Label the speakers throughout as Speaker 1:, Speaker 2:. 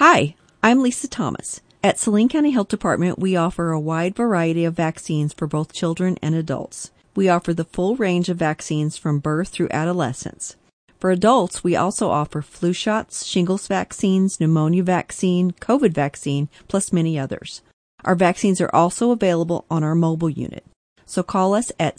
Speaker 1: Hi, I'm Lisa Thomas. At Saline County Health Department, we offer a wide variety of vaccines for both children and adults. We offer the full range of vaccines from birth through adolescence. For adults, we also offer flu shots, shingles vaccines, pneumonia vaccine, COVID vaccine, plus many others. Our vaccines are also available on our mobile unit. So call us at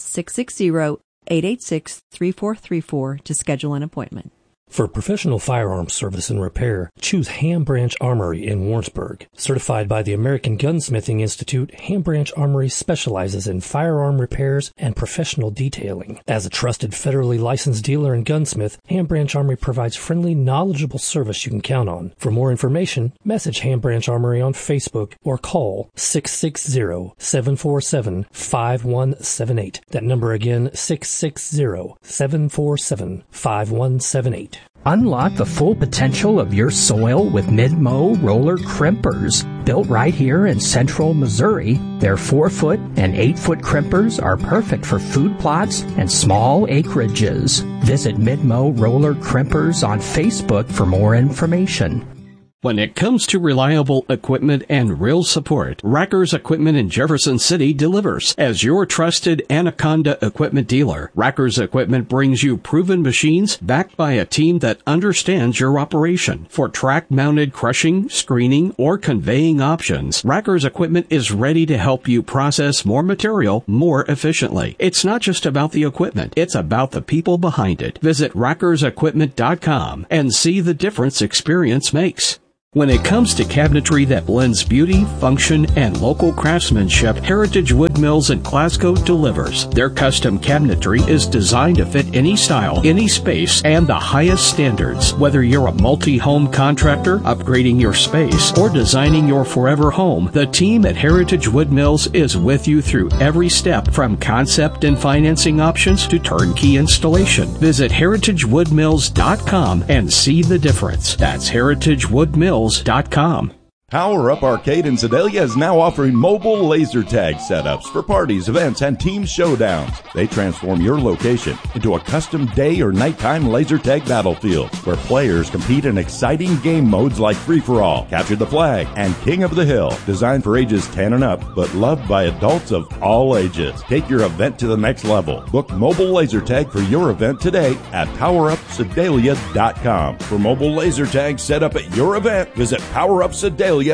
Speaker 1: 660-886-3434 to schedule an appointment.
Speaker 2: For professional firearms service and repair, choose Ham Branch Armory in Warrensburg. Certified by the American Gunsmithing Institute, Ham Branch Armory specializes in firearm repairs and professional detailing. As a trusted federally licensed dealer and gunsmith, Ham Branch Armory provides friendly, knowledgeable service you can count on. For more information, message Ham Branch Armory on Facebook or call 660-747-5178. That number again, 660-747-5178.
Speaker 3: Unlock the full potential of your soil with Mid-Mow roller crimpers. Built right here in central Missouri, their 4-foot and 8-foot crimpers are perfect for food plots and small acreages. Visit Mid-Mow roller crimpers on Facebook for more information.
Speaker 4: When it comes to reliable equipment and real support, Racker's Equipment in Jefferson City delivers. As your trusted Anaconda equipment dealer, Racker's Equipment brings you proven machines backed by a team that understands your operation. For track-mounted crushing, screening, or conveying options, Racker's Equipment is ready to help you process more material more efficiently. It's not just about the equipment, it's about the people behind it. Visit rackersequipment.com and see the difference experience makes. When it comes to cabinetry that blends beauty, function, and local craftsmanship, Heritage Wood Mills in Glasgow delivers. Their custom cabinetry is designed to fit any style, any space, and the highest standards. Whether you're a multi-home contractor, upgrading your space, or designing your forever home, the team at Heritage Wood Mills is with you through every step, from concept and financing options to turnkey installation. Visit heritagewoodmills.com and see the difference. That's heritagewoodmills.com.
Speaker 5: Power Up Arcade in Sedalia is now offering mobile laser tag setups for parties, events, and team showdowns. They transform your location into a custom day or nighttime laser tag battlefield where players compete in exciting game modes like Free-for-All, Capture the Flag, and King of the Hill. Designed for ages 10 and up, but loved by adults of all ages. Take your event to the next level. Book mobile laser tag for your event today at PowerUpSedalia.com. For mobile laser tag set up at your event, visit PowerUpSedalia.com.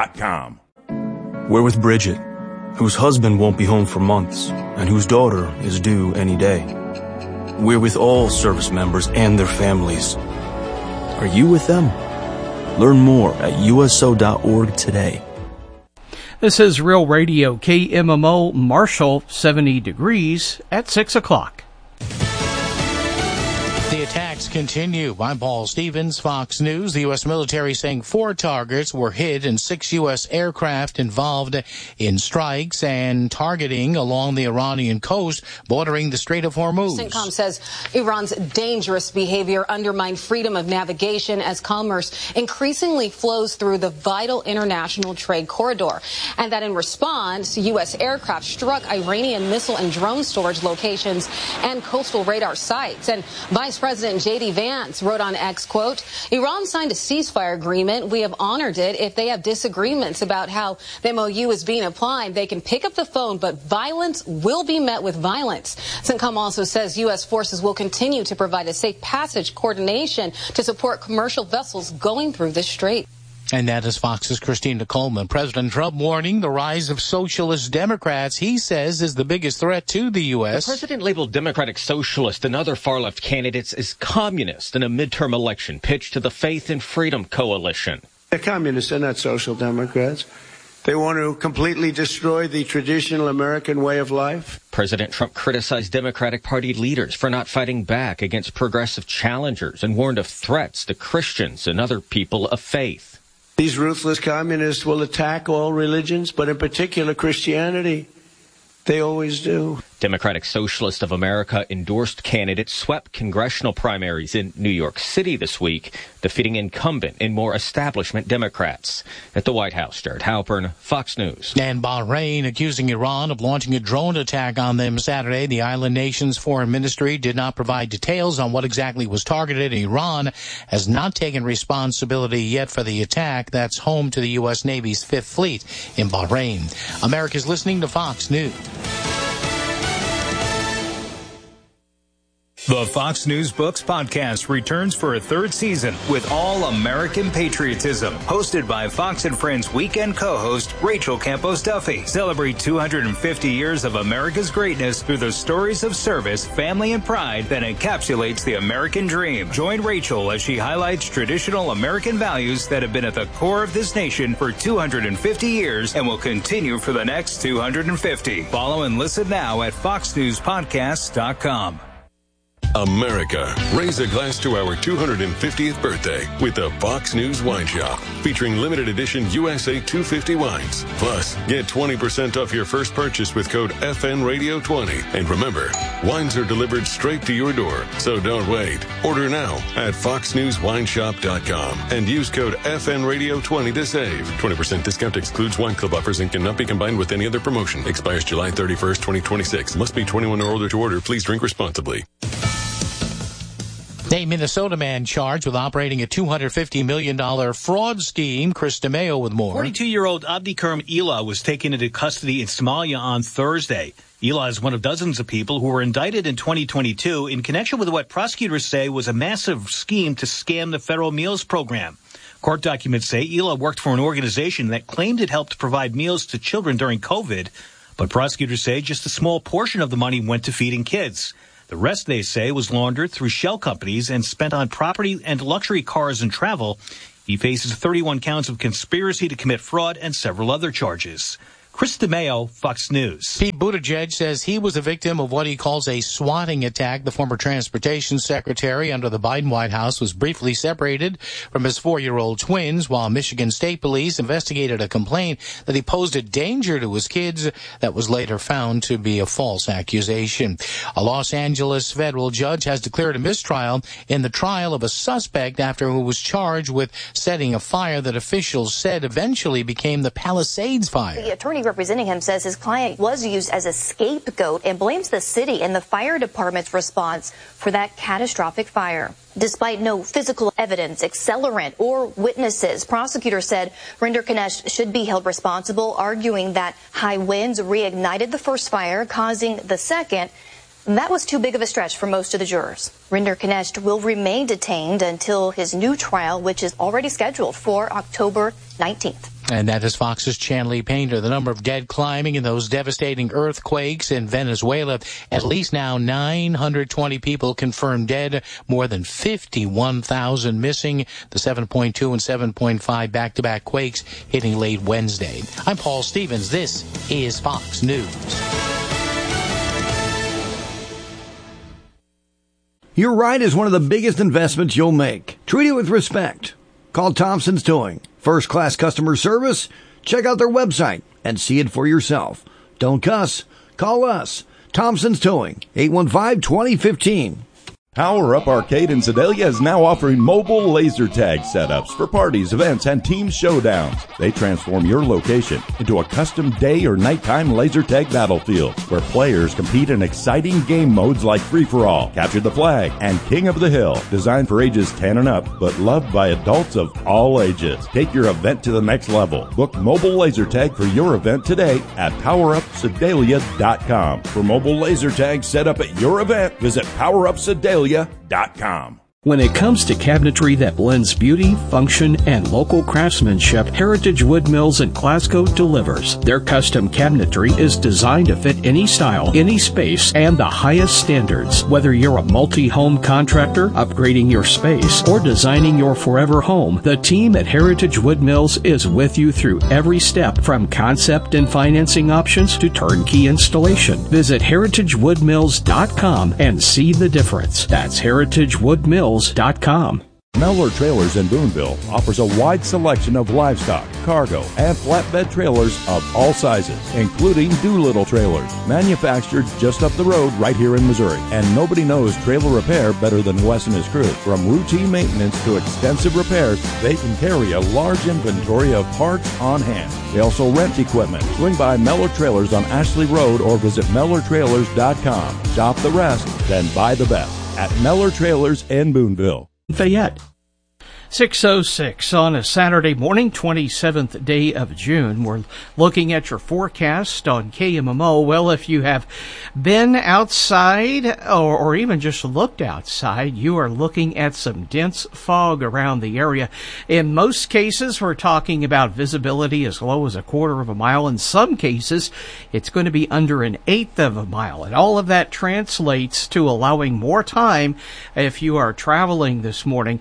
Speaker 6: We're with Bridget, whose husband won't be home for months and whose daughter is due any day. We're with all service members and their families. Are you with them? Learn more at USO.org today.
Speaker 7: This is Real Radio KMMO Marshall, 70 degrees at 6 o'clock.
Speaker 8: The attacks continue. I'm Paul Stevens, Fox News. The U.S. military saying 4 targets were hit and 6 U.S. aircraft involved in strikes and targeting along the Iranian coast bordering the Strait of Hormuz.
Speaker 9: CENTCOM says Iran's dangerous behavior undermined freedom of navigation as commerce increasingly flows through the vital international trade corridor, and that in response, U.S. aircraft struck Iranian missile and drone storage locations and coastal radar sites. And Vice President J.D. Vance wrote on X, quote, Iran signed a ceasefire agreement. We have honored it. If they have disagreements about how the MOU is being applied, they can pick up the phone, but violence will be met with violence. CENTCOM also says U.S. forces will continue to provide a safe passage coordination to support commercial vessels going through this strait.
Speaker 8: And that is Fox's Christina Coleman. President Trump warning the rise of socialist Democrats, he says, is the biggest threat to the U.S.
Speaker 10: The president labeled Democratic Socialist and other far-left candidates as communist in a midterm election pitch to the Faith and Freedom Coalition.
Speaker 11: They're communists. They're not social democrats. They want to completely destroy the traditional American way of life.
Speaker 10: President Trump criticized Democratic Party leaders for not fighting back against progressive challengers and warned of threats to Christians and other people of faith.
Speaker 11: These ruthless communists will attack all religions, but in particular Christianity. They always do.
Speaker 10: Democratic Socialist of America endorsed candidate swept congressional primaries in New York City this week, defeating incumbent and more establishment Democrats. At the White House, Jared Halpern, Fox News.
Speaker 8: And Bahrain accusing Iran of launching a drone attack on them Saturday. The island nation's foreign ministry did not provide details on what exactly was targeted. Iran has not taken responsibility yet for the attack. That's home to the U.S. Navy's Fifth Fleet in Bahrain. America's listening to Fox News.
Speaker 12: The Fox News Books podcast returns for a third season with all American patriotism. Hosted by Fox and Friends weekend co-host Rachel Campos Duffy. Celebrate 250 years of America's greatness through the stories of service, family, and pride that encapsulates the American dream. Join Rachel as she highlights traditional American values that have been at the core of this nation for 250 years and will continue for the next 250. Follow and listen now at foxnewspodcasts.com.
Speaker 13: America, raise a glass to our 250th birthday with the Fox News Wine Shop, featuring limited edition USA 250 wines. Plus, get 20% off your first purchase with code FNRadio20. And remember, wines are delivered straight to your door, so don't wait. Order now at foxnewswineshop.com and use code FNRadio20 to save. 20% discount excludes wine club offers and cannot be combined with any other promotion. Expires July 31st, 2026. Must be 21 or older to order. Please drink responsibly.
Speaker 8: A Minnesota man charged with operating a $250 million fraud scheme. Chris DeMeo with more.
Speaker 14: 42-year-old Abdikerm Ela was taken into custody in Somalia on Thursday. Ela is one of dozens of people who were indicted in 2022 in connection with what prosecutors say was a massive scheme to scam the federal meals program. Court documents say Ela worked for an organization that claimed it helped provide meals to children during COVID, but prosecutors say just a small portion of the money went to feeding kids. The rest, they say, was laundered through shell companies and spent on property and luxury cars and travel. He faces 31 counts of conspiracy to commit fraud and several other charges. Chris DeMeo, Fox News.
Speaker 8: Pete Buttigieg says he was a victim of what he calls a swatting attack. The former transportation secretary under the Biden White House was briefly separated from his 4-year-old twins while Michigan State Police investigated a complaint that he posed a danger to his kids that was later found to be a false accusation. A Los Angeles federal judge has declared a mistrial in the trial of a suspect after who was charged with setting a fire that officials said eventually became the Palisades fire.
Speaker 15: The attorney representing him says his client was used as a scapegoat and blames the city and the fire department's response for that catastrophic fire. Despite no physical evidence, accelerant, or witnesses, prosecutors said Rinder Kanesh should be held responsible, arguing that high winds reignited the first fire, causing the second. That was too big of a stretch for most of the jurors. Rinder Kanesh will remain detained until his new trial, which is already scheduled for October 19th.
Speaker 8: And that is Fox's Chanley Painter. The number of dead climbing in those devastating earthquakes in Venezuela. At least now 920 people confirmed dead, more than 51,000 missing. The 7.2 and 7.5 back-to-back quakes hitting late Wednesday. I'm Paul Stevens. This is Fox News.
Speaker 16: Your ride is one of the biggest investments you'll make. Treat it with respect. Call Thompson's Towing. First-class customer service? Check out their website and see it for yourself. Don't cuss. Call us. Thompson's Towing, 815-2015.
Speaker 5: Power Up Arcade in Sedalia is now offering mobile laser tag setups for parties, events, and team showdowns. They transform your location into a custom day or nighttime laser tag battlefield where players compete in exciting game modes like Free-for-All, Capture the Flag, and King of the Hill. Designed for ages 10 and up, but loved by adults of all ages. Take your event to the next level. Book mobile laser tag for your event today at PowerUpSedalia.com. For mobile laser tag set up at your event, visit PowerUpSedalia.com.
Speaker 4: When it comes to cabinetry that blends beauty, function, and local craftsmanship, Heritage Wood Mills in Glasgow delivers. Their custom cabinetry is designed to fit any style, any space, and the highest standards. Whether you're a multi-home contractor, upgrading your space, or designing your forever home, the team at Heritage Wood Mills is with you through every step, from concept and financing options to turnkey installation. Visit heritagewoodmills.com and see the difference. That's heritagewoodmills.com.
Speaker 5: Mellor Trailers in Boonville offers a wide selection of livestock, cargo, and flatbed trailers of all sizes, including Doolittle trailers, manufactured just up the road right here in Missouri. And nobody knows trailer repair better than Wes and his crew. From routine maintenance to extensive repairs, they can carry a large inventory of parts on hand. They also rent equipment. Swing by Mellor Trailers on Ashley Road or visit MellorTrailers.com. Shop the rest, then buy the best at Mellor Trailers in Boonville.
Speaker 3: Fayette.
Speaker 7: 6:06 on a Saturday morning, 27th day of June. We're looking at your forecast on KMMO. Well, if you have been outside or even just looked outside, you are looking at some dense fog around the area. In most cases, we're talking about visibility as low as a quarter of a mile. In some cases, it's going to be under an eighth of a mile. And all of that translates to allowing more time if you are traveling this morning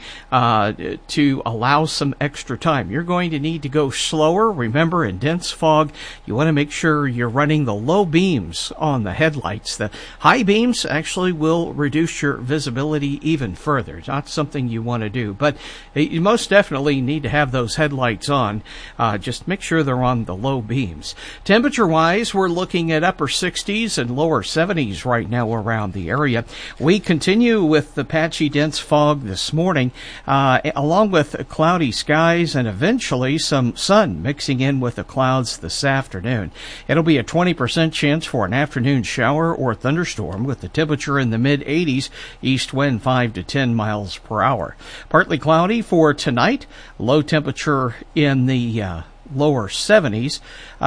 Speaker 7: to allow some extra time. You're going to need to go slower. Remember, in dense fog, you want to make sure you're running the low beams on the headlights. The high beams actually will reduce your visibility even further. It's not something you want to do, but you most definitely need to have those headlights on. Just make sure they're on the low beams. Temperature-wise, we're looking at upper 60s and lower 70s right now around the area. We continue with the patchy dense fog this morning, along with cloudy skies and eventually some sun mixing in with the clouds this afternoon. It'll be a 20% chance for an afternoon shower or thunderstorm with the temperature in the mid-80s, east wind 5 to 10 miles per hour. Partly cloudy for tonight, low temperature in the lower 70s.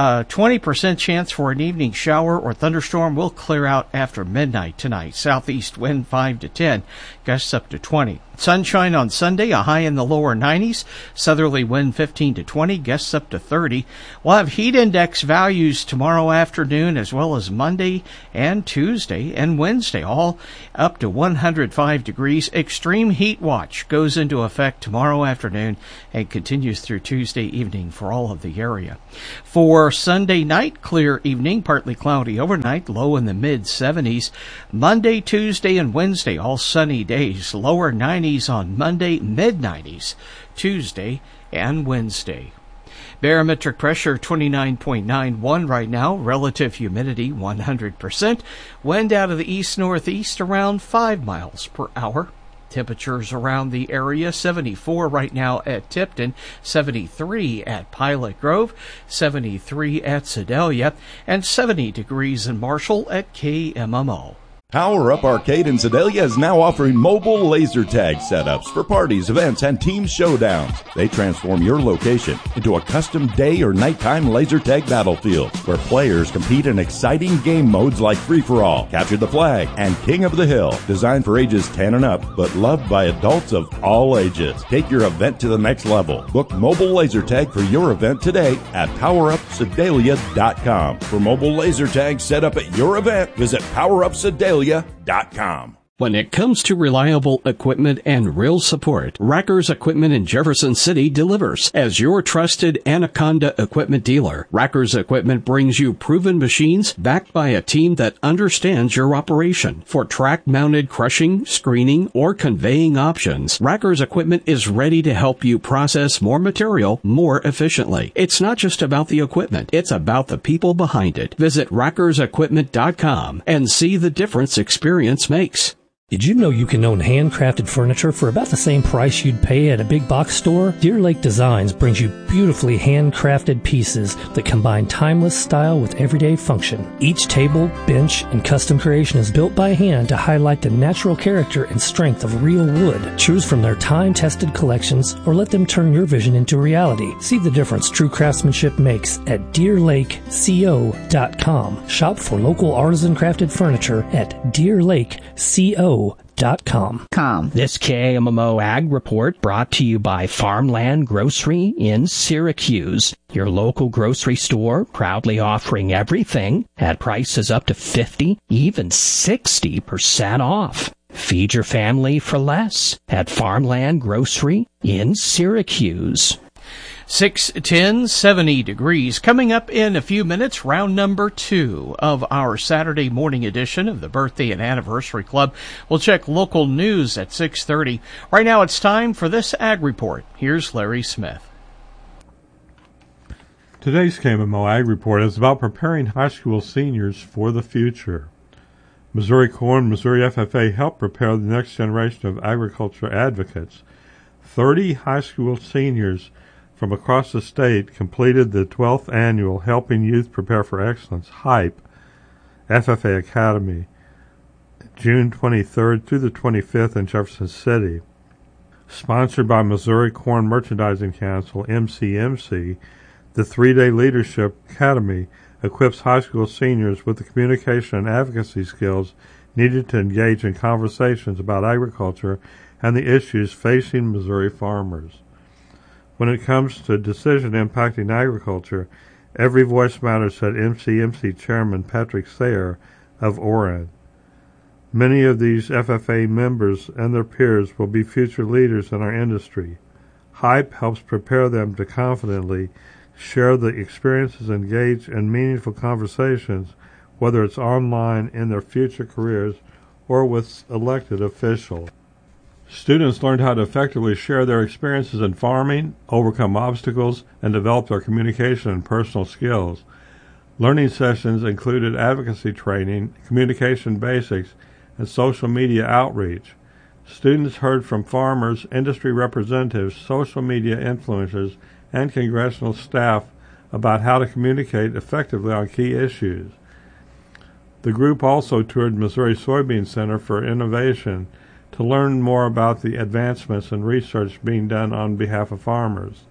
Speaker 7: 20% chance for an evening shower or thunderstorm will clear out after midnight tonight. Southeast wind 5 to 10, gusts up to 20. Sunshine on Sunday, a high in the lower 90s. Southerly wind 15 to 20, gusts up to 30. We'll have heat index values tomorrow afternoon as well as Monday and Tuesday and Wednesday, all up to 105 degrees. Extreme heat watch goes into effect tomorrow afternoon and continues through Tuesday evening for all of the area. For Sunday night, clear evening, partly cloudy overnight, low in the mid-70s. Monday, Tuesday, and Wednesday, all sunny days, lower 90s on Monday, mid-90s, Tuesday and Wednesday. Barometric pressure 29.91 right now, relative humidity 100%, wind out of the east-northeast around 5 miles per hour. Temperatures around the area, 74 right now at Tipton, 73 at Pilot Grove, 73 at Sedalia, and 70 degrees in Marshall at KMMO.
Speaker 5: Power Up Arcade in Sedalia is now offering mobile laser tag setups for parties, events, and team showdowns. They transform your location into a custom day or nighttime laser tag battlefield where players compete in exciting game modes like Free-for-All, Capture the Flag, and King of the Hill. Designed for ages 10 and up, but loved by adults of all ages. Take your event to the next level. Book mobile laser tag for your event today at PowerUpSedalia.com. For mobile laser tag set up at your event, visit PowerUpSedalia.com.
Speaker 4: When it comes to reliable equipment and real support, Rackers Equipment in Jefferson City delivers. As your trusted Anaconda equipment dealer, Rackers Equipment brings you proven machines backed by a team that understands your operation. For track-mounted crushing, screening, or conveying options, Rackers Equipment is ready to help you process more material more efficiently. It's not just about the equipment, it's about the people behind it. Visit rackersequipment.com and see the difference experience makes.
Speaker 2: Did you know you can own handcrafted furniture for about the same price you'd pay at a big box store? Deer Lake Designs brings you beautifully handcrafted pieces that combine timeless style with everyday function. Each table, bench, and custom creation is built by hand to highlight the natural character and strength of real wood. Choose from their time-tested collections or let them turn your vision into reality. See the difference true craftsmanship makes at DeerLakeCO.com. Shop for local artisan-crafted furniture at DeerLakeCO.com.
Speaker 3: This KMMO Ag Report brought to you by Farmland Grocery in Syracuse. Your local grocery store proudly offering everything at prices up to 50, even 60% off. Feed your family for less at Farmland Grocery in Syracuse.
Speaker 7: 6:10, 70 degrees. Coming up in a few minutes, round number 2 of our Saturday morning edition of the Birthday and Anniversary Club. We'll check local news at 6:30. Right now it's time for this Ag Report. Here's Larry Smith.
Speaker 17: Today's KMMO Ag Report is about preparing high school seniors for the future. Missouri Corn, Missouri FFA help prepare the next generation of agriculture advocates. 30 high school seniors from across the state completed the 12th annual Helping Youth Prepare for Excellence HYPE FFA Academy, June 23rd through the 25th in Jefferson City. Sponsored by Missouri Corn Merchandising Council, MCMC, the 3-day Leadership Academy equips high school seniors with the communication and advocacy skills needed to engage in conversations about agriculture and the issues facing Missouri farmers. When it comes to decision impacting agriculture, every voice matters, said MCMC Chairman Patrick Sayer of Orrin. Many of these FFA members and their peers will be future leaders in our industry. HYPE helps prepare them to confidently share the experiences, engage in meaningful conversations, whether it's online in their future careers or with elected officials. Students learned how to effectively share their experiences in farming, overcome obstacles, and develop their communication and personal skills. Learning sessions included advocacy training, communication basics, and social media outreach. Students heard from farmers, industry representatives, social media influencers, and congressional staff about how to communicate effectively on key issues. The group also toured Missouri Soybean Center for Innovation to learn more about the advancements and research being done on behalf of farmers.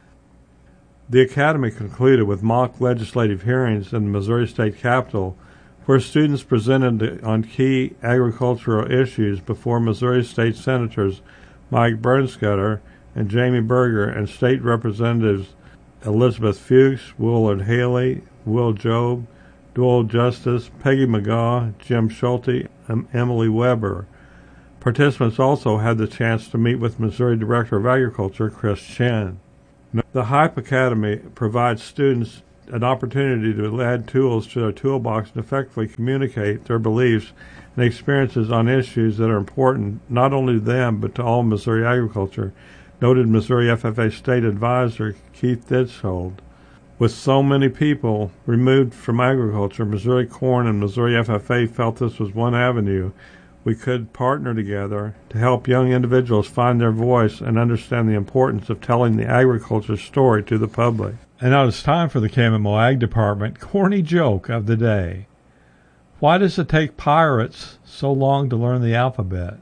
Speaker 17: The Academy concluded with mock legislative hearings in the Missouri State Capitol, where students presented on key agricultural issues before Missouri State Senators Mike Bernskoetter and Jamie Berger and State Representatives Elizabeth Fuchs, Willard Haley, Will Jobe, Doyle Justice, Peggy McGaw, Jim Schulte, and Emily Weber. Participants also had the chance to meet with Missouri Director of Agriculture, Chris Chen. The HYPE Academy provides students an opportunity to add tools to their toolbox and effectively communicate their beliefs and experiences on issues that are important not only to them but to all Missouri agriculture, noted Missouri FFA State Advisor Keith Ditchold. With so many people removed from agriculture, Missouri Corn and Missouri FFA felt this was one avenue we could partner together to help young individuals find their voice and understand the importance of telling the agriculture story to the public. And now it's time for the KMMO Ag Department corny joke of the day. Why does it take pirates so long to learn the alphabet?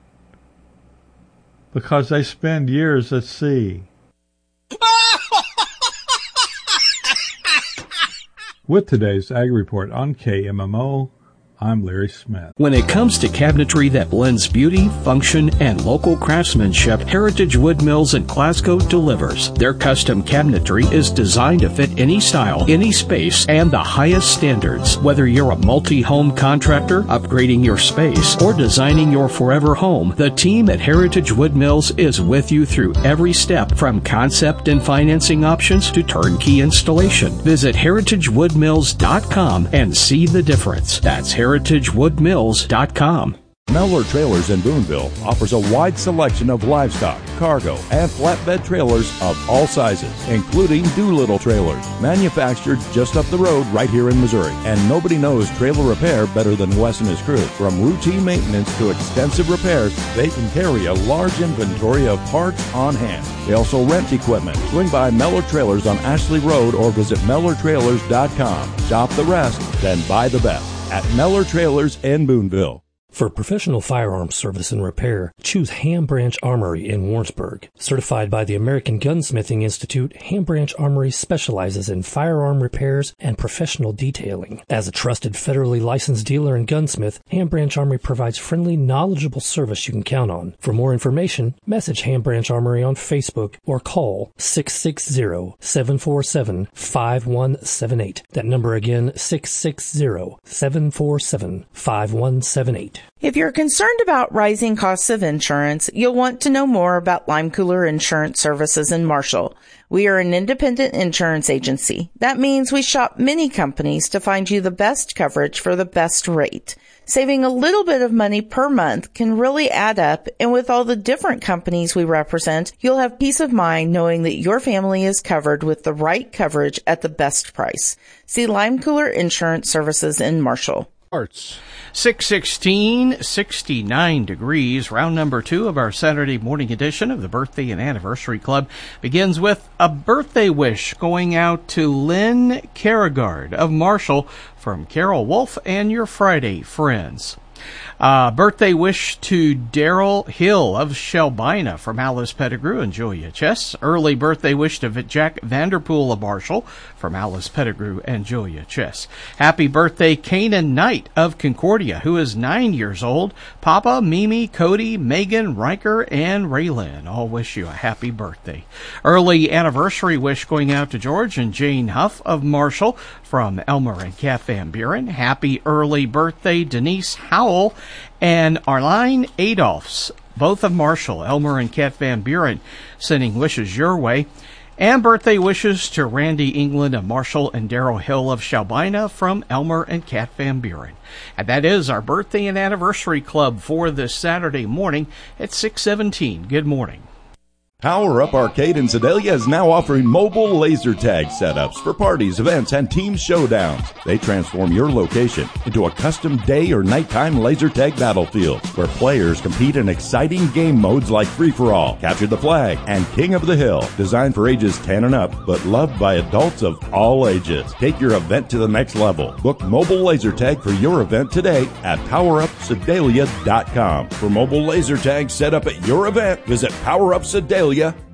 Speaker 17: Because they spend years at sea. With today's Ag Report on KMMO, I'm Larry Smith.
Speaker 4: When it comes to cabinetry that blends beauty, function, and local craftsmanship, Heritage Wood Mills in Glasgow delivers. Their custom cabinetry is designed to fit any style, any space, and the highest standards. Whether you're a multi-home contractor, upgrading your space, or designing your forever home, the team at Heritage Wood Mills is with you through every step, from concept and financing options to turnkey installation. Visit heritagewoodmills.com and see the difference. That's heritagewoodmills.com.
Speaker 5: Mellor Trailers in Boonville offers a wide selection of livestock, cargo, and flatbed trailers of all sizes, including Doolittle trailers, manufactured just up the road right here in Missouri. And nobody knows trailer repair better than Wes and his crew. From routine maintenance to extensive repairs, they can carry a large inventory of parts on hand. They also rent equipment. Swing by Mellor Trailers on Ashley Road or visit MellorTrailers.com. Shop the rest, then buy the best at Mellor Trailers in Boonville.
Speaker 2: For professional firearms service and repair, choose Ham Branch Armory in Warrensburg. Certified by the American Gunsmithing Institute, Ham Branch Armory specializes in firearm repairs and professional detailing. As a trusted federally licensed dealer and gunsmith, Ham Branch Armory provides friendly, knowledgeable service you can count on. For more information, message Ham Branch Armory on Facebook or call 660-747-5178. That number again, 660-747-5178.
Speaker 18: Street.
Speaker 19: If you're concerned about rising costs of insurance, you'll want to know more about Lime Cooler Insurance Services in Marshall. We are an independent insurance agency. That means we shop many companies to find you the best coverage for the best rate. Saving a little bit of money per month can really add up, and with all the different companies we represent, you'll have peace of mind knowing that your family is covered with the right coverage at the best price. See Lime Cooler Insurance Services in Marshall.
Speaker 7: Arts. 6:16, 69 degrees. Round number 2 of our Saturday morning edition of the Birthday and Anniversary Club begins with a birthday wish going out to Lynn Carregard of Marshall from Carol Wolf and your Friday friends. Birthday wish to Daryl Hill of Shelbina from Alice Pettigrew and Julia Chess. Early birthday wish to Jack Vanderpool of Marshall from Alice Pettigrew and Julia Chess. Happy birthday, Kanan Knight of Concordia, who is 9 years old. Papa, Mimi, Cody, Megan, Riker, and Raylyn all wish you a happy birthday. Early anniversary wish going out to George and Jane Huff of Marshall from Elmer and Kath Van Buren. Happy early birthday, Denise Howell and Arline Adolphs, both of Marshall. Elmer and Kath Van Buren sending wishes your way. And birthday wishes to Randy England of Marshall and Daryl Hill of Shelbina from Elmer and Kath Van Buren. And that is our Birthday and Anniversary Club for this Saturday morning at 6:17. Good morning.
Speaker 5: Power Up Arcade in Sedalia is now offering mobile laser tag setups for parties, events, and team showdowns. They transform your location into a custom day or nighttime laser tag battlefield where players compete in exciting game modes like Free-for-All, Capture the Flag, and King of the Hill. Designed for ages 10 and up, but loved by adults of all ages. Take your event to the next level. Book mobile laser tag for your event today at PowerUpSedalia.com. For mobile laser tag set up at your event, visit PowerUpSedalia.com.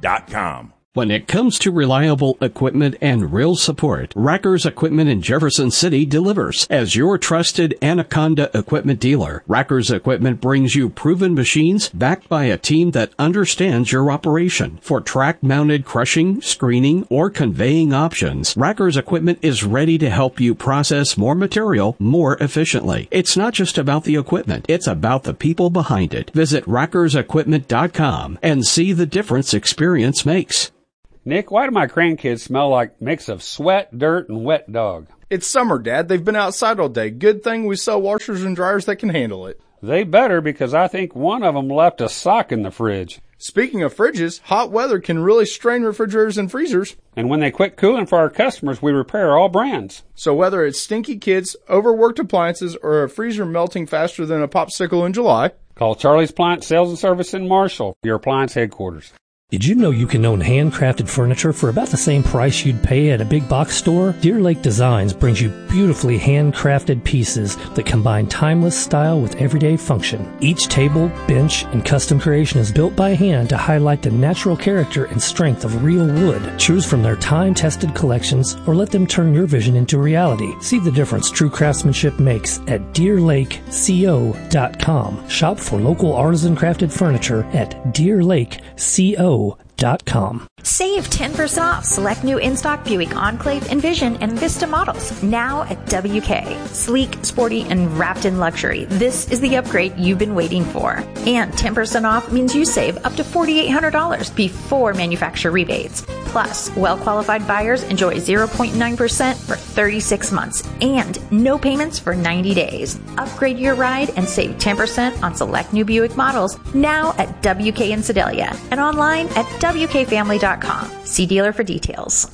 Speaker 4: When it comes to reliable equipment and real support, Rackers Equipment in Jefferson City delivers. As your trusted Anaconda equipment dealer, Rackers Equipment brings you proven machines backed by a team that understands your operation. For track-mounted crushing, screening, or conveying options, Rackers Equipment is ready to help you process more material more efficiently. It's not just about the equipment, it's about the people behind it. Visit rackersequipment.com and see the difference experience makes.
Speaker 20: Nick, why do my grandkids smell like a mix of sweat, dirt, and wet dog?
Speaker 21: It's summer, Dad. They've been outside all day. Good thing we sell washers and dryers that can handle it.
Speaker 20: They better, because I think one of them left a sock in the fridge.
Speaker 21: Speaking of fridges, hot weather can really strain refrigerators and freezers.
Speaker 20: And when they quit cooling for our customers, we repair all brands.
Speaker 21: So whether it's stinky kids, overworked appliances, or a freezer melting faster than a popsicle in July,
Speaker 20: call Charlie's Appliance Sales and Service in Marshall, your appliance headquarters.
Speaker 2: Did you know you can own handcrafted furniture for about the same price you'd pay at a big box store? Deer Lake Designs brings you beautifully handcrafted pieces that combine timeless style with everyday function. Each table, bench, and custom creation is built by hand to highlight the natural character and strength of real wood. Choose from their time-tested collections or let them turn your vision into reality. See the difference true craftsmanship makes at DeerLakeCO.com. Shop for local artisan crafted furniture at DeerLakeCO.com.
Speaker 22: Save 10% off select new in-stock Buick Enclave, Envision, and Vista models now at WK. Sleek, sporty, and wrapped in luxury. This is the upgrade you've been waiting for. And 10% off means you save up to $4,800 before manufacturer rebates. Plus, well-qualified buyers enjoy 0.9% for 36 months and no payments for 90 days. Upgrade your ride and save 10% on select new Buick models now at WK in Sedalia and online at WKFamily.com. See dealer for details.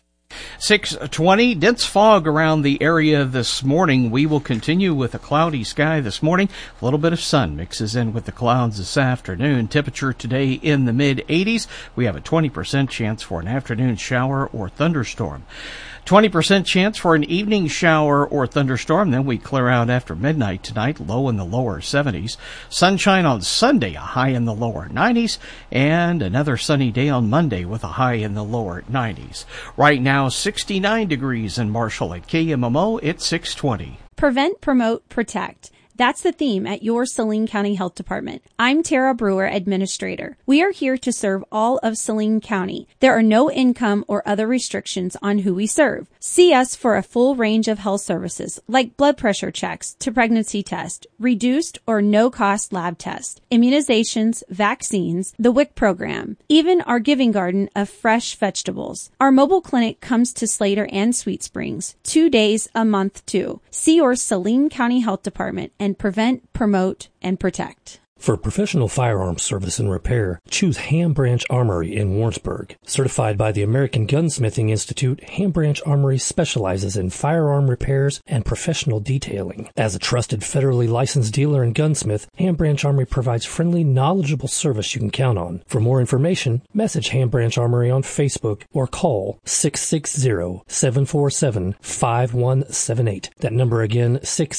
Speaker 7: 6:20, dense fog around the area this morning. We will continue with a cloudy sky this morning. A little bit of sun mixes in with the clouds this afternoon. Temperature today in the mid-80s. We have a 20% chance for an afternoon shower or thunderstorm. 20% chance for an evening shower or thunderstorm. Then we clear out after midnight tonight, low in the lower 70s. Sunshine on Sunday, a high in the lower 90s. And another sunny day on Monday with a high in the lower 90s. Right now, 69 degrees in Marshall at KMMO. It's 6:20.
Speaker 23: Prevent, promote, protect.
Speaker 1: That's the theme at your Saline County Health Department. I'm Tara Brewer, Administrator. We are here to serve all of Saline County. There are no income or other restrictions on who we serve. See us for a full range of health services like blood pressure checks to pregnancy test, reduced or no-cost lab tests, immunizations, vaccines, the WIC program, even our giving garden of fresh vegetables. Our mobile clinic comes to Slater and Sweet Springs 2 days a month too. See your Saline County Health Department and prevent, promote, and protect.
Speaker 2: For professional firearms service and repair, choose Ham Branch Armory in Warrensburg. Certified by the American Gunsmithing Institute, Ham Branch Armory specializes in firearm repairs and professional detailing. As a trusted federally licensed dealer and gunsmith, Ham Branch Armory provides friendly, knowledgeable service you can count on. For more information, message Ham Branch Armory on Facebook or call 660-747-5178. That number again,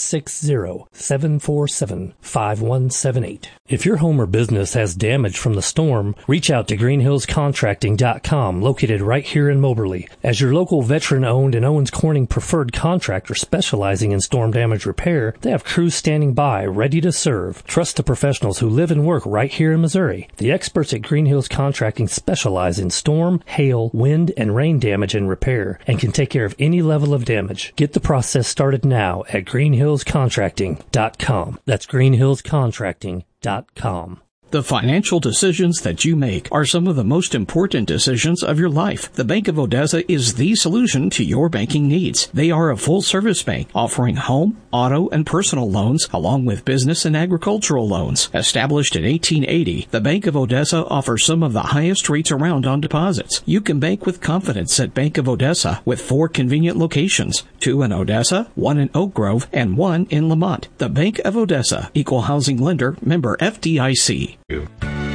Speaker 2: 660-747-5178. If your home or business has damage from the storm, reach out to greenhillscontracting.com, located right here in Moberly. As your local veteran-owned and Owens Corning preferred contractor specializing in storm damage repair, they have crews standing by, ready to serve. Trust the professionals who live and work right here in Missouri. The experts at Green Hills Contracting specialize in storm, hail, wind, and rain damage and repair, and can take care of any level of damage. Get the process started now at greenhillscontracting.com. That's greenhillscontracting.com.
Speaker 4: The financial decisions that you make are some of the most important decisions of your life. The Bank of Odessa is the solution to your banking needs. They are a full-service bank offering home, auto, and personal loans along with business and agricultural loans. Established in 1880, the Bank of Odessa offers some of the highest rates around on deposits. You can bank with confidence at Bank of Odessa with 4 convenient locations, 2 in Odessa, 1 in Oak Grove, and 1 in Lamont. The Bank of Odessa, Equal Housing Lender, member FDIC.